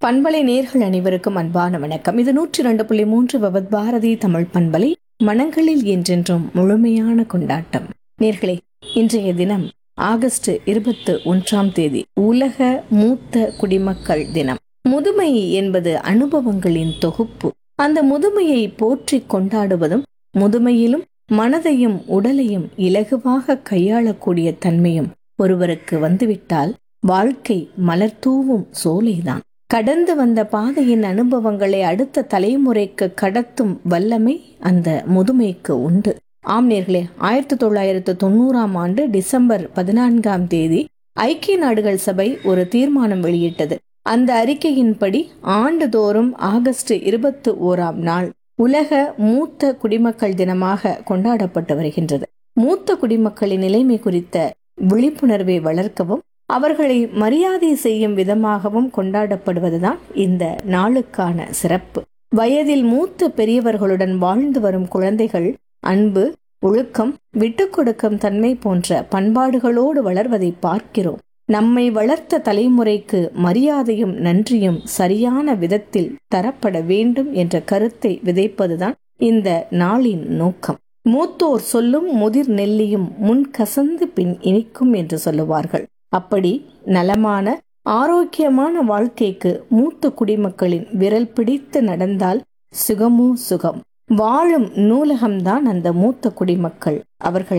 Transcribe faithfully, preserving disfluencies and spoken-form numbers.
பண்பலை நேர்கள் அனைவருக்கும் அன்பான வணக்கம். இது நூற்றி இரண்டு புள்ளி மூன்று விவித் பாரதி தமிழ் பண்பலை. மனங்களில் என்றென்றும் முழுமையான கொண்டாட்டம். நேர்களே, இன்றைய தினம் ஆகஸ்ட் இருபத்தி ஒன்றாம் தேதி உலக மூத்த குடிமக்கள் தினம். முதுமை என்பது அனுபவங்களின் தொகுப்பு. அந்த முதுமையை போற்றி கொண்டாடுவதும், முதுமையிலும் மனதையும் உடலையும் இலகுவாக கையாளக்கூடிய தன்மையும் ஒருவருக்கு வந்துவிட்டால் வாழ்க்கை மலர்தூவும் சோலைதான். கடந்து வந்த பாதையின் அனுபவங்களை அடுத்த தலைமுறைக்கு கடத்தும் வல்லமை அந்த முதுமைக்கு உண்டு. ஆம் நேர்களே, ஆயிரத்தி தொள்ளாயிரத்து தொண்ணூறாம் ஆண்டு டிசம்பர் பதினான்காம் தேதி ஐக்கிய நாடுகள் சபை ஒரு தீர்மானம் வெளியிட்டது. அந்த அறிக்கையின்படி ஆண்டுதோறும் ஆகஸ்ட் இருபத்தி ஓராம் நாள் உலக மூத்த குடிமக்கள் தினமாக கொண்டாடப்பட்டு வருகின்றது. மூத்த குடிமக்களின் நிலைமை குறித்த விழிப்புணர்வை வளர்க்கவும் அவர்களை மரியாதை செய்யும் விதமாகவும் கொண்டாடப்படுவதுதான் இந்த நாளுக்கான சிறப்பு. வயதில் மூத்த பெரியவர்களுடன் வாழ்ந்து வரும் குழந்தைகள் அன்பு, ஒழுக்கம், விட்டுக் கொடுக்கும் தன்மை போன்ற பண்பாடுகளோடு வளர்வதை பார்க்கிறோம். நம்மை வளர்த்த தலைமுறைக்கு மரியாதையும் நன்றியும் சரியான விதத்தில் தரப்பட வேண்டும் என்ற கருத்தை விதைப்பதுதான் இந்த நாளின் நோக்கம். மூத்தோர் சொல்லும் முதிர் நெல்லியும் முன் கசந்து பின் இனிக்கும் என்று சொல்லுவார்கள். அப்படி நலமான ஆரோக்கியமான வாழ்க்கைக்கு மூத்த குடிமக்களின் விரல் பிடித்து நடந்தால் சுகமோ சுகம். வாழும் நூலகம்தான் அந்த மூத்த குடிமக்கள். அவர்கள்